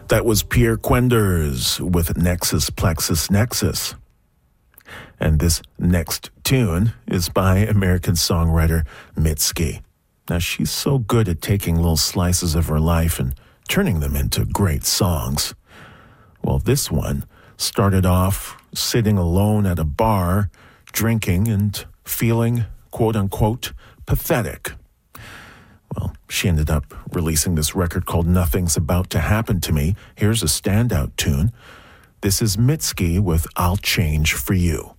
That was Pierre Quenders with Nexus Plexus Nexus. And this next tune is by American songwriter Mitski. Now, she's so good at taking little slices of her life and turning them into great songs. Well, this one started off sitting alone at a bar, drinking and feeling, quote-unquote, pathetic. Well, she ended up releasing this record called Nothing's About to Happen to Me. Here's a standout tune. This is Mitski with I'll Change for You.